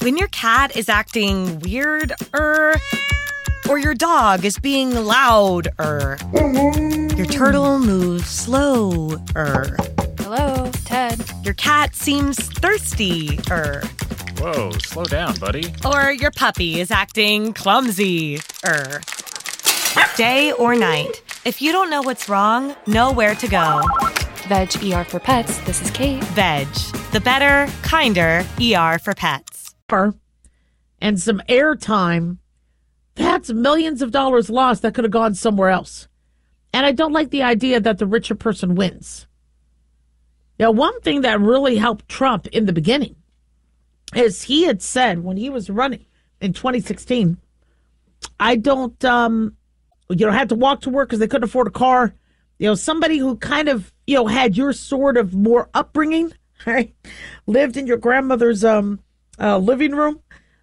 When your cat is acting weird, or your dog is being loud, your turtle moves slow, Hello, Ted. Your cat seems thirsty, Whoa, slow down, buddy. or your puppy is acting clumsy, Day or night, if you don't know what's wrong, know where to go. Veg ER for Pets. This is Kate. Veg, the better, kinder ER for pets. And some airtime, that's millions of dollars lost that could have gone somewhere else. And I don't like the idea that the richer person wins. Now, one thing that really helped Trump in the beginning is he had said when he was running in 2016, I don't, have to walk to work because they couldn't afford a car. Somebody who kind of, had your sort of more upbringing, right? Lived in your grandmother's living room.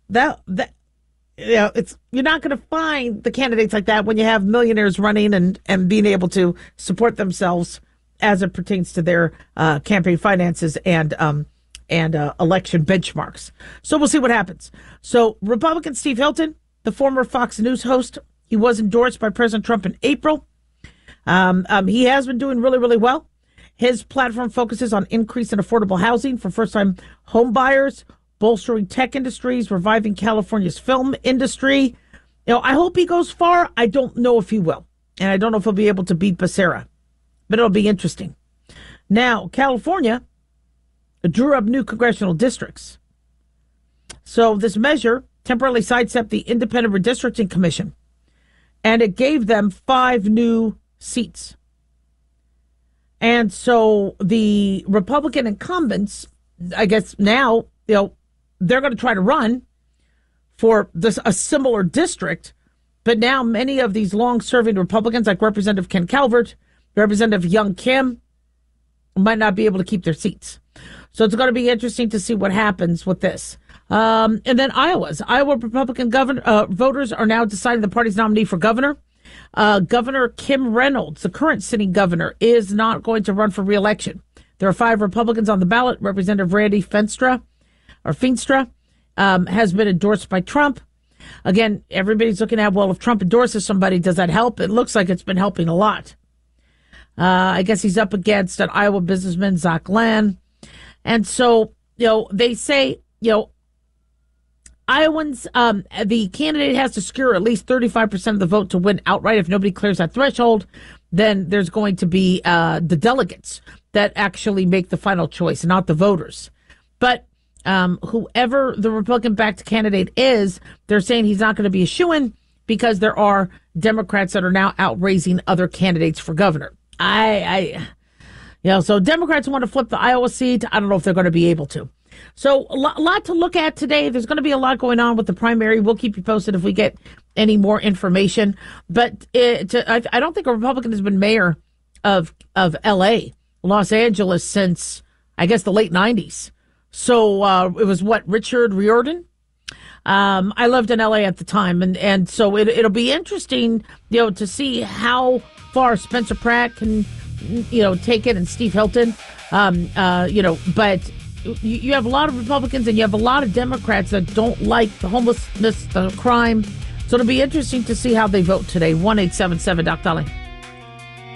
It's you're not going to find the candidates like that when you have millionaires running and being able to support themselves as it pertains to their campaign finances and election benchmarks. So we'll see what happens. So Republican Steve Hilton, the former Fox News host, he was endorsed by President Trump in April. He has been doing really, really well. His platform focuses on increasing affordable housing for first-time home buyers, bolstering tech industries, reviving California's film industry. I hope he goes far. I don't know if he will. And I don't know if he'll be able to beat Becerra. But it'll be interesting. Now, California drew up new congressional districts. So this measure temporarily sidestepped the Independent Redistricting Commission. And it gave them 5 new seats. And so the Republican incumbents, I guess now, they're going to try to run for a similar district. But now many of these long-serving Republicans, like Representative Ken Calvert, Representative Young Kim, might not be able to keep their seats. So it's going to be interesting to see what happens with this. And then Iowa Republican voters are now deciding the party's nominee for governor. Governor Kim Reynolds, the current sitting governor, is not going to run for re-election. There are 5 Republicans on the ballot. Representative Randy Feenstra has been endorsed by Trump. Again, everybody's looking at, well, if Trump endorses somebody, does that help? It looks like it's been helping a lot. I guess he's up against an Iowa businessman, Zach Land. And so, they say, Iowans, the candidate has to secure at least 35% of the vote to win outright. If nobody clears that threshold, then there's going to be the delegates that actually make the final choice, not the voters. But whoever the Republican-backed candidate is, they're saying he's not going to be a shoo-in because there are Democrats that are now outraising other candidates for governor. So Democrats want to flip the Iowa seat. I don't know if they're going to be able to. So a lot to look at today. There's going to be a lot going on with the primary. We'll keep you posted if we get any more information. But I don't think a Republican has been mayor of L.A., Los Angeles, since, I guess, the late 90s. So it was Richard Riordan? I lived in L.A. at the time. And so it'll be interesting, to see how far Spencer Pratt can, take it, and Steve Hilton, but you have a lot of Republicans and you have a lot of Democrats that don't like the homelessness, the crime. So it'll be interesting to see how they vote today. 1-877-Doc Dolly.